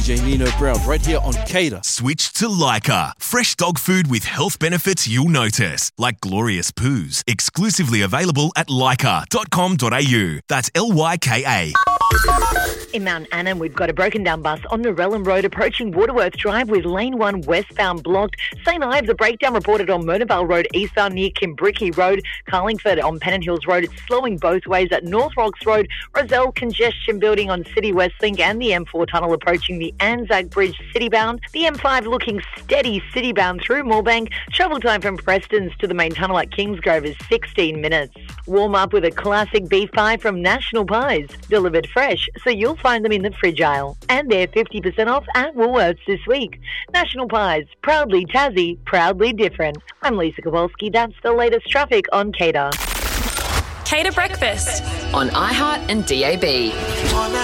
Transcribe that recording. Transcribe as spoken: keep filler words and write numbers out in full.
J Nino Brown, right here on Cater. Switch to Lyca. Fresh dog food with health benefits you'll notice, like glorious poos. Exclusively available at lyca dot com dot a u. That's L Y K A. In Mount Annan, we've got a broken down bus on Norellan Road approaching Waterworth Drive with lane one westbound blocked. Saint Ives, a breakdown reported on Murnavale Road eastbound near Kimbrickie Road. Carlingford on Pennant Hills Road, it's slowing both ways at North Rocks Road. Rozelle, congestion building on City West Link and the M four tunnel approaching the Anzac Bridge citybound. The M five looking steady citybound through Moorebank. Travel time from Preston's to the main tunnel at Kingsgrove is sixteen minutes. Warm up with a classic beef pie from National Pies, delivered fresh, so you'll find them in the fridge aisle. And they're fifty percent off at Woolworths this week. National Pies, proudly Tassie, proudly different. I'm Lisa Kowalski. That's the latest traffic on Cater. Cater Breakfast on iHeart and D A B.